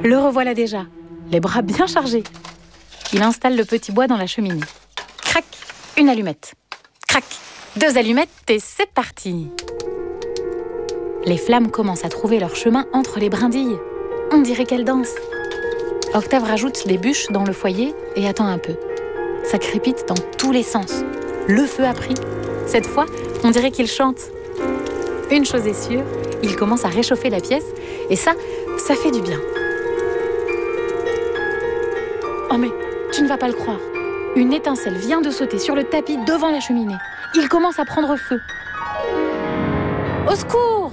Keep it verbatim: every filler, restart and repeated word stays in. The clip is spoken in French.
Le revoilà déjà, les bras bien chargés. Il installe le petit bois dans la cheminée. Crac, une allumette. Crac, deux allumettes et c'est parti. Les flammes commencent à trouver leur chemin entre les brindilles. On dirait qu'elles dansent. Octave rajoute des bûches dans le foyer et attend un peu. Ça crépite dans tous les sens. Le feu a pris. Cette fois, on dirait qu'il chante. Une chose est sûre, il commence à réchauffer la pièce et ça, ça fait du bien. Oh mais, tu ne vas pas le croire. Une étincelle vient de sauter sur le tapis devant la cheminée. Il commence à prendre feu. Au secours!